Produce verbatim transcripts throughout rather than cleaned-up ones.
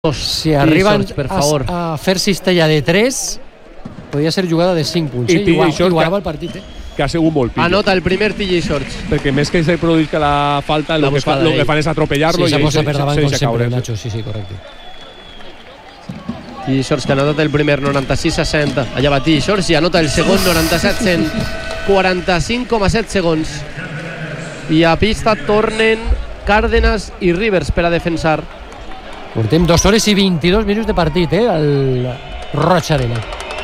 Si arriben per favor. a, a fer cistella de tres, podria ser jugada de cinc punts. I eh? Igual, igualava que, el partit. Eh? Que ha sigut molt pillo. Anota el primer T J Shorts. Perquè més que se produïsca la falta, el que, fa, lo que fan és atropellar-lo. Sí, i se posa per davant se, com se sempre, caure. Nacho. Sí, sí, correcte. T J Shorts que ha anotat el primer noranta-sis a cent. Allà va T J Shorts i anota el segon noranta-set a cent. quaranta-cinc coma set segons. I a pista tornen Cárdenas i Rivers per a defensar. Portem dues hores i vint-i-dos minuts de partit, eh? El Roig Arena.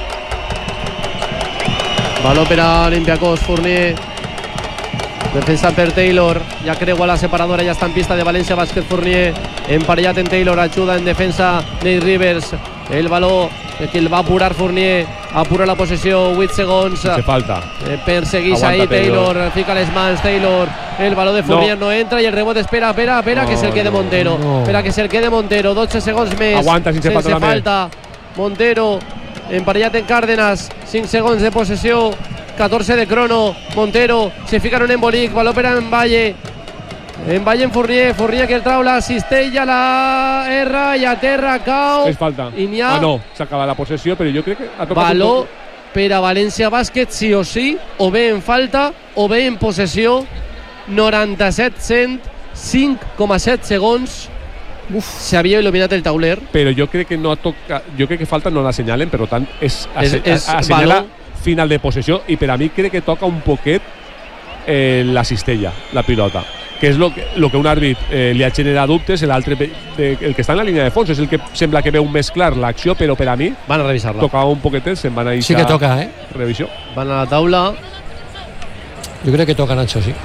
Baló per a Olympiacos, Fournier. Defensa per Taylor. Ja creua la separadora, ja està en pista de València Bàsquet. Fournier emparellat en Taylor, ajuda en defensa Nate Rivers. El baló que el va apurar Fournier, apura la possessió, vuit segons. Se falta. Eh, perseguís ahí Taylor. Taylor, fica les mans Taylor. El baló de Fournier no, no entra i el rebot espera, espera, espera no, que se'l quede Montero. No. Espera que se'l quede Montero, dotze segons més. Aguanta sense, sense falta. falta. Montero emparellat en Cárdenas, cinc segons de possessió, catorze de crono. Montero se fica en un embolic, baló per a en Valle. En Valle en Fournier, Fournier que el trau la cistella, la R i a terra cau. És falta. I n'hi ha... Ah, no, s'acaba la possessió, però jo crec que ha tocat baló un poc... per a València Bàsquet, sí o sí, o bé en falta, o bé en possessió. noranta-set cent, cinc coma set segons. S'havia il·luminat el tauler. Però jo crec que no toca, jo crec que falta no la senyalen, per tant és, és, és assenyala final de possessió i per a mi crec que toca un poquet eh, la cistella, la pilota, que és lo que, lo que un àrbit eh, li ha generat dubtes, l'altre, el que està en la línia de fons és el que sembla que veu més clar l'acció, però per a mi van a revisar-la. Tocava un poquetet, se'n van a deixar. Sí que toca, eh? Revisió. Van a la taula. Jo crec que toca, Nacho, sí.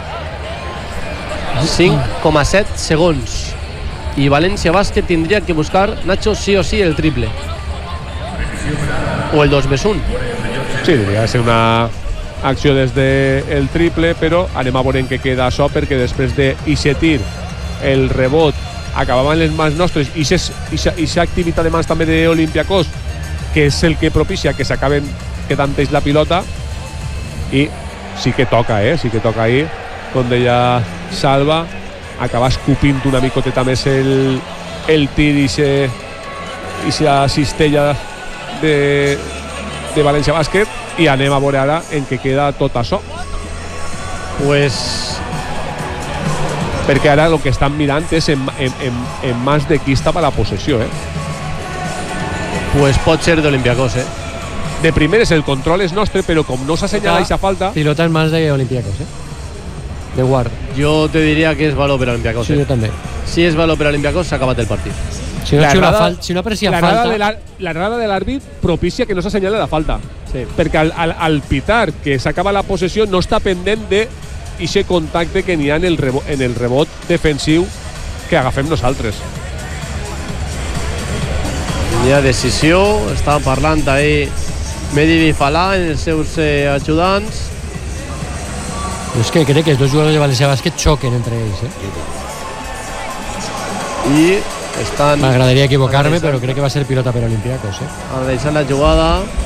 cinc coma set segons. I València Bàsquet tindria que buscar, Nacho, sí o sí el triple. O el dos més un. Sí, diria que ser una acció des del triple, però anem a veure en què queda això, perquè després d'aquest tir, el rebot acabava en les mans nostres i aquesta activitat de mans també d'Olympiacos, que és el que propicia que s'acaben quedant ells la pilota, i sí que toca, eh? Sí que toca ahir, com deia Salva, acabar escupint una micoteta més el, el tir i aquesta cistella de, de València Bàsquet, i anem a veure ara en què queda tot això. Pues... perquè ara el que estan mirant és en, en, en, en mans de qui estava la possessió, eh? Pues pot ser d'Olympiacos, eh? De primeres el control és nostre, però com no s'assenyala aquesta falta... Pilota en mans d'Olympiacos, eh? De guard. Jo te diria que és valor per a Olympiacos. Sí, eh? jo també. Si és valor per a Olympiacos, s'ha acabat el partit. Si no, la fal si no aprecia la falta... La, la rada de l'àrbit propicia que no s'assenyala la falta. Sí. Perquè al, al, al pitar que s'acaba la possessió no està pendent de aquest contacte que n'hi ha en el, rebot, en el rebot defensiu que agafem nosaltres. Hi ha decisió, estava parlant ahir Medi Bifalà en els seus eh, ajudants. És que crec que els dos jugadors de València Bàsquet xoquen entre ells, eh? I estan... M'agradaria equivocar-me, però crec que va ser pilota per Olympiacos, eh? Han deixat la jugada.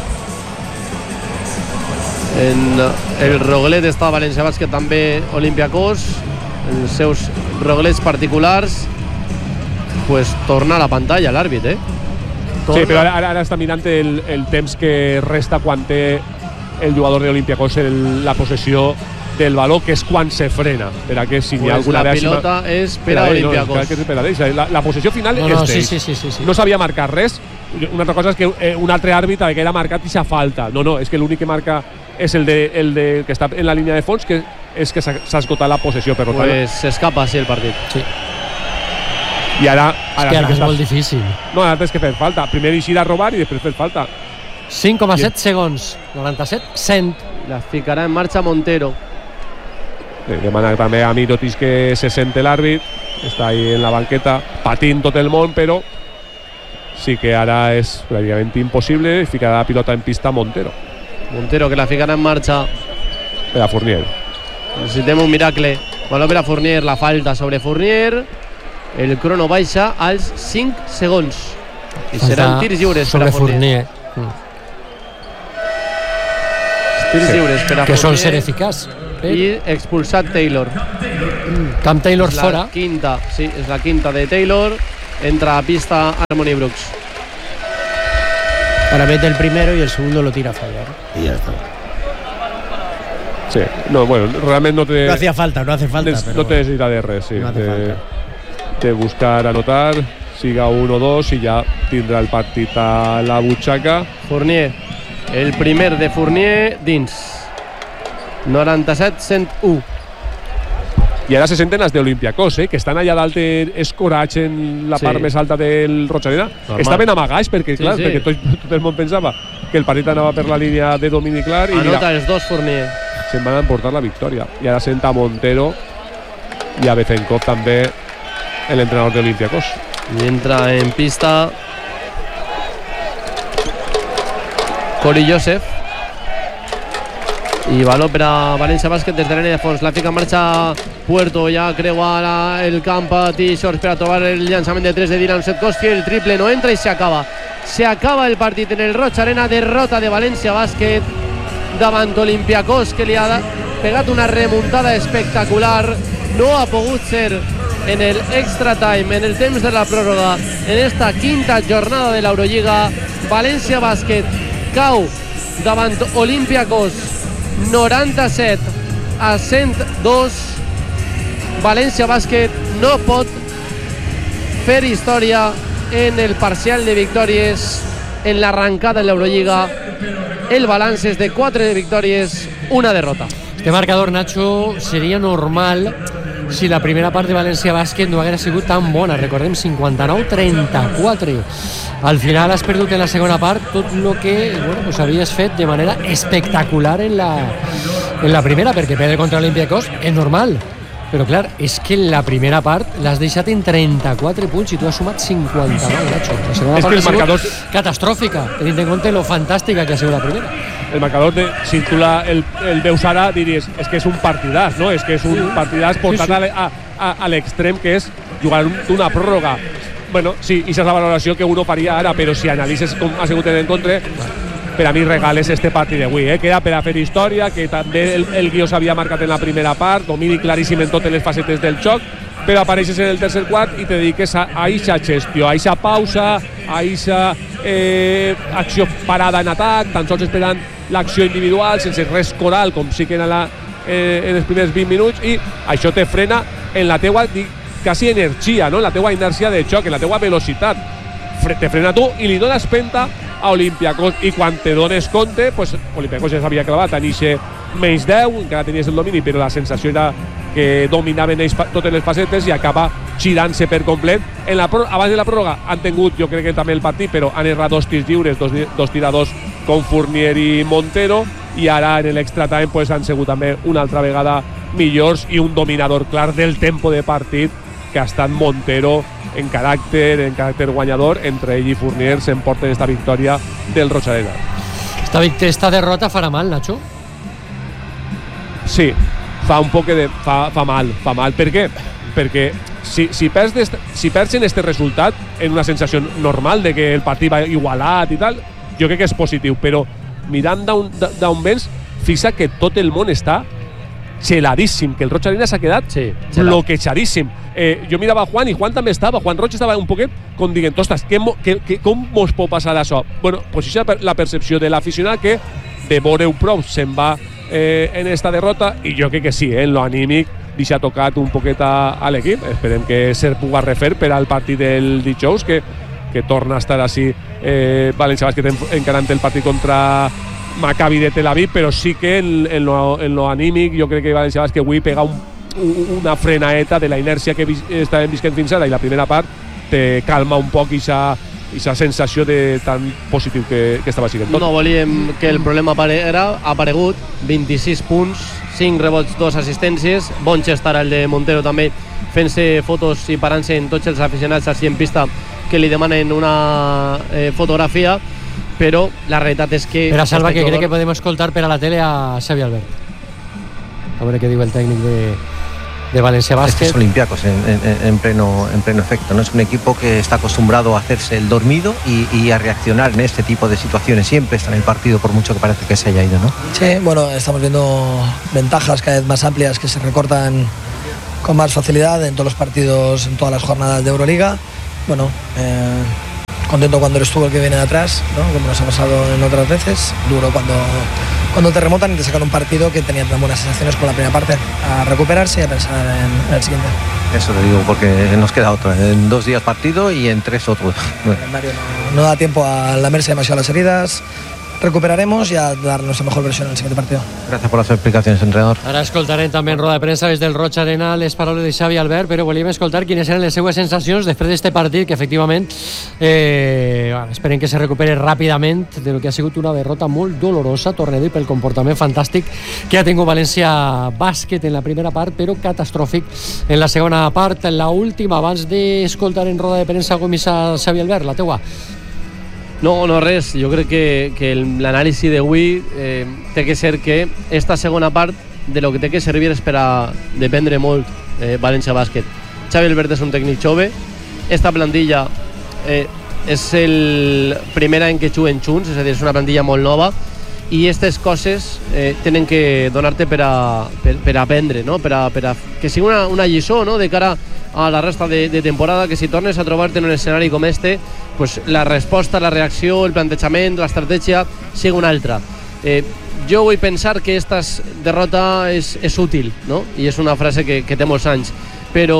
En el Roglet està València Bàsquet, també Olympiacos, en els seus roglets particulars. Pues torna a la pantalla l'àrbit, eh? Torna. Sí, però ara, ara està mirant el, el temps que resta quan té el jugador de Olympiacos el, la possessió del baló, que és quan se frena, per a que si pues hi ha alguna la dècima... pilota és per a Olympiacos. No, és per a la, la possessió final no, és no, d'ells. sí, sí, sí, sí. No s'havia marcat res. Una altra cosa és que eh, un altre àrbit que era marcat i s'ha falta. No, no, és que l'únic que marca és el, de, el de, que està en la línia de fons, que és que s'ha esgotat la possessió. Per pues s'escapa així el partit. Sí. I ara... ara és que ara és molt difícil. No, ara tens que fer falta. Primer eixir a robar i després fer falta. cinc coma set segons. noranta-set cent. La ficarà en marxa Montero. Eh, demana també a Mirotic que se sente l'àrbit. Està ahí en la banqueta patint tot el món, però sí que ara és pràcticament impossible. Ficarà la pilota en pista Montero. Montero que la ficarà en marxa per a Fournier. Necessitem un miracle. Baló per a Fournier, la falta sobre Fournier. El crono baixa als cinc segons. I seran tirs lliures per a Fournier. Mm. Tirs lliures per a Fournier. Que sol ser eficaç. I expulsat Taylor. Camp Taylor és la fora. Quinta, sí, és la quinta de Taylor. entra a pista Harmony Brooks. Ahora mete el primero y el segundo lo tira a fallar. Y ya está. Sí, no, bueno, realmente no te. No hacía falta, no hace falta. Des, pero no te necesita de res, sí. No hace de, falta. de buscar anotar, siga uno dos y ya tindrà el partit a la butxaca. Fournier, el primer de Fournier dins. noranta-set cent u. I ara se senten els d'Olympiacos, eh, que estan allà dalt escorats en la Sí. part més alta del Roig Arena. Normal. Estaven amagats perquè, Sí, clar, sí. perquè tot, tot el món pensava que el partit anava per la línia de domini clar i Anota mira, els dos Fournier. se'n van emportar la victòria. I ara senta Montero i a Bezenkov també, l'entrenador d'Olympiacos. Y entra en pista Corey Joseph. Y balón per a València Bàsquet des de l'N de fons. La fica en marxa Puerto, ja creua la, el camp a T-Shorts per a trobar el llançament de tres de Dylan Setkowski. El triple no entra i se acaba. Se acaba el partit en el Roig Arena. Derrota de València Bàsquet davant Olympiacos, que li ha pegat una remuntada espectacular. No ha pogut ser en el extra time, en el temps de la pròrroga, en esta quinta jornada de l'Eurolliga. València Bàsquet cau davant Olympiacos noranta-set a cent dos. València Bàsquet no pot fer història en el parcial de victòries en l'arrencada en l'Eurolliga. El balanç és de quatre victòries, una derrota. Este marcador, Nacho, seria normal si la primera part de València Bàsquet no hagués sigut tan bona. Recordem, cinquanta-nou a trenta-quatre. Al final has perdut en la segona part tot el que bueno, pues havies fet de manera espectacular en la, en la primera, perquè perdre contra l'Olympiacos és normal. Però clar, és que en la primera part l'has deixat en trenta-quatre punts i tu has sumat cinquanta-nou, Nacho. La segona És part que el ha sigut marcador catastròfica, tenint en compte lo fantàstica que ha sigut la primera. El marcador, de, si tu la, el, el veus ara, diries és que és un partidàs, no? És que és un partidàs portat a, a, a, a l'extrem, que és jugar una pròrroga. Bueno, sí, i és la valoració que uno faria ara, però si analitzes com ha sigut en contra, per a mi regales este partit d'avui, eh? Que era per a fer història, que també el, el guió s'havia marcat en la primera part, domini claríssim en totes les facetes del xoc, però apareixes en el tercer quart i te dediques a eixa gestió, a eixa pausa, a eixa eh, acció parada en atac, tan sols esperant l'acció individual, sense res coral, com sí que en, la, eh, en els primers vint minuts, i això te frena en la teua quasi energia, no? En la teua inèrcia de xoc, en la teua velocitat. Te frena tu i li dones penta a Olympiacos, i quan te dones compte, pues, Olympiacos ja s'havia clavat a nixe menys deu, encara tenies el domini, però la sensació era que dominaven ells totes les facetes i acaba girant-se per complet. En la, abans de la pròrroga han tingut, jo crec que també el partit, però han errat dos tirs lliures, dos, dos tiradors com Fournier i Montero, i ara en l'extra time pues, han sigut també una altra vegada millors i un dominador clar del tempo de partit que ha estat Montero en caràcter, en caràcter guanyador. Entre ell i Fournier s'emporten esta victòria del Roig Arena. Esta, esta derrota farà mal, Nacho? Sí, fa un poc de... Fa, fa mal, fa mal. Per què? Perquè si, si, perds dest, si perds en este resultat, en una sensació normal de que el partit va igualat i tal, jo crec que és positiu, però mirant d'on vens, fixa que tot el món està geladíssim, que el Roig Arena s'ha quedat sí, bloquejadíssim. Eh, jo mirava a Juan i Juan també estava, Juan Roig estava un poquet com dient, ostres, que, que, que, com mos pot passar això? Bueno, pues això és la percepció de l'aficionat, que de veure-ho prou se'n va eh, en esta derrota, i jo crec que sí, eh, en lo anímic deixa tocat un poquet a, a l'equip. Esperem que se puga refer per al partit del dijous, que, que torna a estar així eh, València Bàsquet encarant el partit contra Maccabi de Tel Aviv, però sí que en, en, lo, en lo anímic jo crec que València Bàsquet avui pega un, una frenaeta de la inèrcia que estàvem visquent fins ara, i la primera part te calma un poc aquesta sensació de tan positiu que, que estava siguent tot. No volíem que el problema apareguera, ha aparegut, vint-i-sis punts, cinc rebots, dos assistències, bon xest ara el de Montero també, fent-se fotos i parant-se en tots els aficionats així en pista que li demanen una eh, fotografia, però la realitat és que... Però Salva, que crec que podem escoltar per a la tele a Xavi Albert. A veure què diu el tècnic de, de València Bàsquet. Este es Olympiacos en, en, en, pleno, en pleno efecto, ¿no? Es un equipo que está acostumbrado a hacerse el dormido y, y a reaccionar en este tipo de situaciones. Siempre está en el partido, por mucho que parece que se haya ido, ¿no? Sí, bueno, estamos viendo ventajas cada vez más amplias que se recortan con más facilidad en todos los partidos, en todas las jornadas de Euroliga. bueno, eh, contento cuando eres tú el que viene de atrás, ¿no? Como nos ha pasado en otras veces. Duro cuando, cuando te remontan y te sacan un partido que tenía tan buenas sensaciones con la primera parte. A recuperarse y a pensar en, en el siguiente. Eso te digo, porque nos queda otro. En dos días partido y en tres otro. El calendario no, no da tiempo a lamerse demasiado las heridas. Recuperaremos i a dar nuestra mejor versión en el siguiente partido. Gràcies per les explicacions, entrenador. Ara escoltarem també en roda de premsa des del Roig Arena les paraules de Xavi Albert, però volíem escoltar quines eren les seues sensacions després d'este partit, que efectivament eh, bueno, esperem que se recupere ràpidament de lo que ha sigut una derrota molt dolorosa, torna a dir, pel comportament fantàstic que ha tingut València Bàsquet en la primera part, però catastròfic en la segona part. La última, abans d'escoltar en roda de premsa com és Xavi Albert, la teua. No, no res, jo crec que, que l'anàlisi d'avui eh, té que ser que esta segona part de lo que té que servir és per a dependre molt eh, València Bàsquet. Xavi Albert és un tècnic jove, esta plantilla eh, és el primer any que juguen junts, és a dir, és una plantilla molt nova, i aquestes coses eh, tenen que donar-te per a, per, per a aprendre, no? per, a, per a, que sigui una, una lliçó, no? De cara a la resta de, de temporada, que si tornes a trobar-te en un escenari com este, pues la resposta, la reacció, el plantejament, l'estratègia sigui una altra. Eh, jo vull pensar que esta derrota és, és útil, no? I és una frase que, que té molts anys, però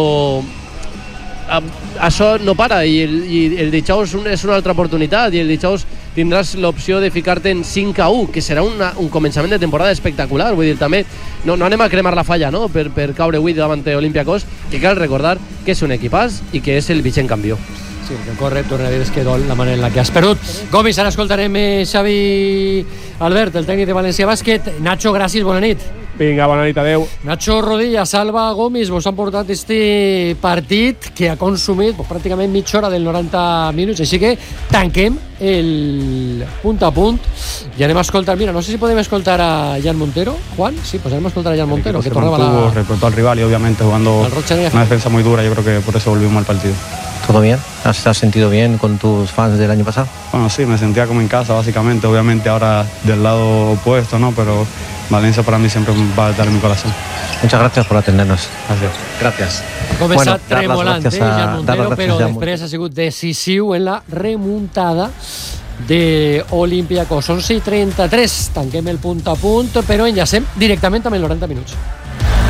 a, això no para, i el, i el dijous un, és una altra oportunitat, i el dijous tindràs l'opció de ficar-te en cinc a u, que serà una, un començament de temporada espectacular. Vull dir, també no, no anem a cremar la falla, no? per, per caure avui davant d'Olympiacos, que cal recordar que és un equipàs i que és el vigent campió. Sí, que corre, torna a dir, és que dol la manera en la que has perdut. Gomis, ara escoltarem eh, Xavi Albert, el tècnic de València Bàsquet. Nacho, gràcies, bona nit. Vinga, bona nit, adeu. Nacho Rodilla, Salva, Gomis, vos han portat este partit que ha consumit pues, pràcticament mitja hora del noranta minuts, així que tanquem el punt a punt i anem a escoltar, mira, no sé si podem escoltar a Jan Montero, Juan, sí, pues anem a escoltar a Jan Montero, que tornaba la... Respecto al rival y obviamente jugando una defensa muy dura, yo creo que por eso volvimos al partido. ¿Todo bien? ¿Has, has sentido bien con tus fans del año pasado? Bueno, sí, me sentía como en casa básicamente, obviamente ahora del lado opuesto, ¿no? Pero Valencia para mí siempre va a estar en mi corazón. Muchas gracias por atendernos. Gracias. Gracias. Ha començat bueno, tremolant, eh, Jan Montero, però ja després ha sigut decisiu en la remuntada de Olympiacos. onze i trenta-tres, tanquem el punt a punt, però enllacem directament amb el noranta minuts.